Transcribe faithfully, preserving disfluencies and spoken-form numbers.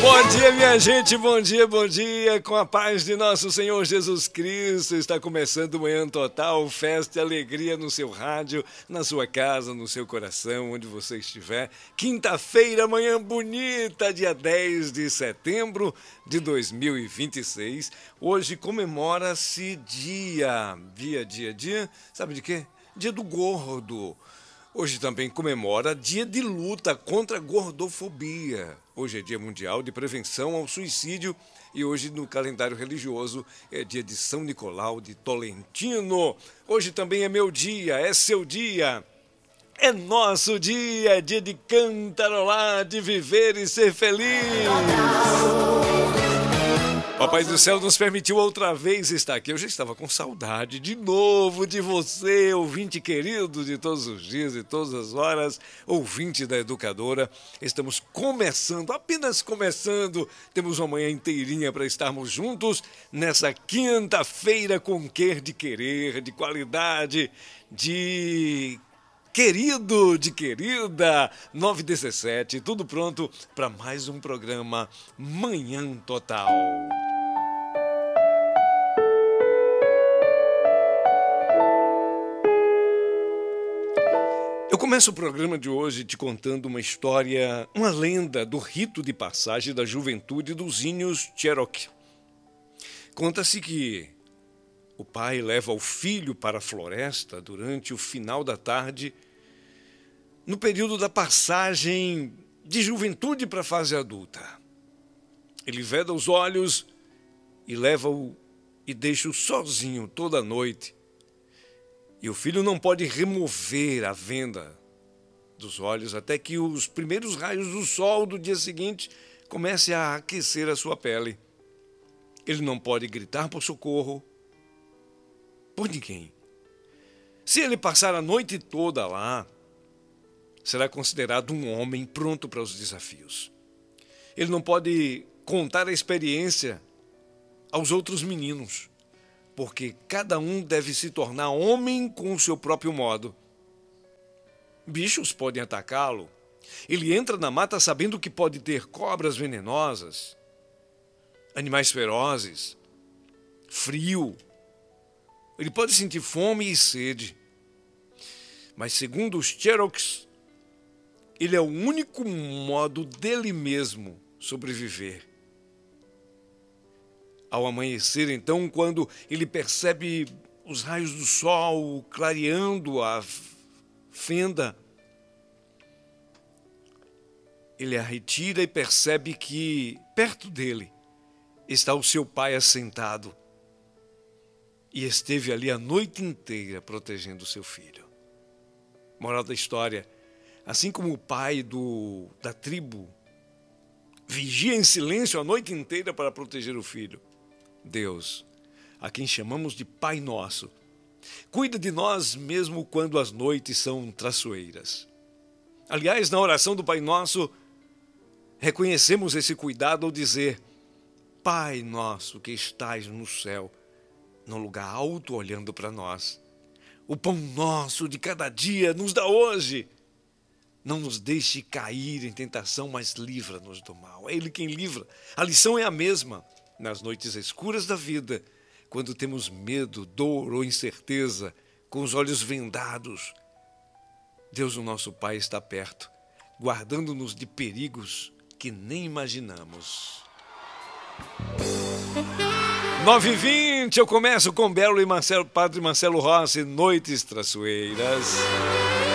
Bom dia, minha gente, bom dia, bom dia, com a paz de nosso Senhor Jesus Cristo. Está começando o Manhã Total, festa e alegria no seu rádio, na sua casa, no seu coração, onde você estiver. Quinta-feira, manhã bonita, dia dez de setembro de dois mil e vinte e seis. Hoje comemora-se dia, dia, dia, dia, sabe de quê? Dia do gordo. Hoje também comemora dia de luta contra a gordofobia. Hoje é dia mundial de prevenção ao suicídio e hoje no calendário religioso é dia de São Nicolau de Tolentino. Hoje também é meu dia, é seu dia, é nosso dia, é dia de cantarolar, de viver e ser feliz. Papai do Céu nos permitiu outra vez estar aqui. Eu já estava com saudade de novo de você, ouvinte querido de todos os dias e todas as horas, ouvinte da Educadora. Estamos começando, apenas começando. Temos uma manhã inteirinha para estarmos juntos nessa quinta-feira com quer de querer, de qualidade, de querido, de querida, nove e dezessete, tudo pronto para mais um programa Manhã Total. Eu começo o programa de hoje te contando uma história, uma lenda do rito de passagem da juventude dos índios Cherokee. Conta-se que o pai leva o filho para a floresta durante o final da tarde, no período da passagem de juventude para a fase adulta. Ele veda os olhos e leva-o e deixa-o sozinho toda a noite. E o filho não pode remover a venda dos olhos até que os primeiros raios do sol do dia seguinte comecem a aquecer a sua pele. Ele não pode gritar por socorro por ninguém. Se ele passar a noite toda lá, será considerado um homem pronto para os desafios. Ele não pode contar a experiência aos outros meninos, porque cada um deve se tornar homem com o seu próprio modo. Bichos podem atacá-lo. Ele entra na mata sabendo que pode ter cobras venenosas, animais ferozes, frio. Ele pode sentir fome e sede. Mas segundo os Cherokees, ele é o único modo dele mesmo sobreviver. Ao amanhecer, então, quando ele percebe os raios do sol clareando a fenda, ele a retira e percebe que, perto dele, está o seu pai assentado e esteve ali a noite inteira protegendo o seu filho. Moral da história: assim como o pai do, da tribo vigia em silêncio a noite inteira para proteger o filho, Deus, a quem chamamos de Pai Nosso, cuida de nós mesmo quando as noites são traiçoeiras. Aliás, na oração do Pai Nosso, reconhecemos esse cuidado ao dizer: Pai Nosso que estás no céu, num lugar alto olhando para nós. O pão nosso de cada dia nos dá hoje. Não nos deixe cair em tentação, mas livra-nos do mal. É Ele quem livra. A lição é a mesma. Nas noites escuras da vida, quando temos medo, dor ou incerteza, com os olhos vendados, Deus, o nosso Pai, está perto, guardando-nos de perigos que nem imaginamos. nove e vinte, eu começo com Belo e Marcelo, Padre Marcelo Rossi, Noites Traiçoeiras.